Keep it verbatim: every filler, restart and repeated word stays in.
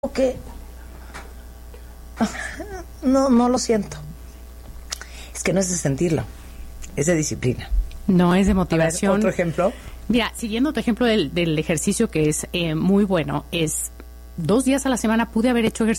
que no, no lo siento. Es que no es de sentirlo, es de disciplina. No es de motivación. A ver, ¿otro ejemplo? Mira, siguiendo tu ejemplo del, del ejercicio, que es eh, muy bueno, es dos días a la semana pude haber hecho ejercicio.